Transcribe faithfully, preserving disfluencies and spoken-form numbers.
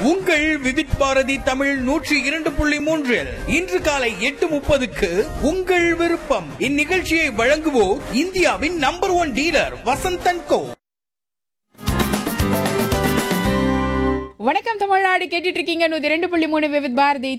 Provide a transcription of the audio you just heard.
உங்கள் விவித் பாரதி தமிழ் நூற்றி இரண்டு புள்ளி மூன்றில் இன்று காலை எட்டு முப்பதுக்கு உங்கள் விருப்பம். இந்நிகழ்ச்சியை வழங்குவோர் இந்தியாவின் நம்பர் ஒன் டீலர் வசந்தன் கோ. வணக்கம் தமிழ்நாடு, கேட்டுட்டு இருக்கீங்க நூத்தி ரெண்டு புள்ளி மூணு விவித் பாரதி